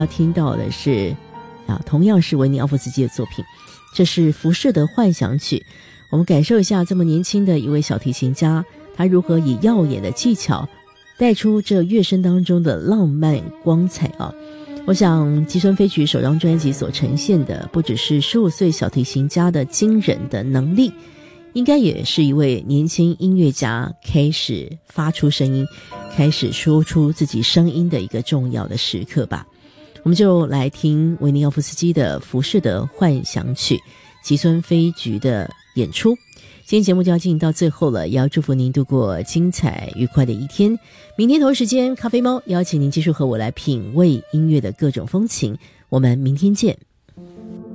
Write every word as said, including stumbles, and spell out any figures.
要听到的是啊，同样是维尼奥夫斯基的作品，这是《浮士德幻想曲》。我们感受一下这么年轻的一位小提琴家，他如何以耀眼的技巧带出这乐声当中的浪漫光彩啊！我想吉川飞菊首张专辑所呈现的不只是十五岁小提琴家的惊人的能力，应该也是一位年轻音乐家开始发出声音，开始说出自己声音的一个重要的时刻吧。我们就来听维尼奥夫斯基的《浮士德幻想曲》，吉川飞菊的演出。今天节目就要进行到最后了，也要祝福您度过精彩愉快的一天。明天同一时间，咖啡猫邀请您继续和我来品味音乐的各种风情。我们明天见。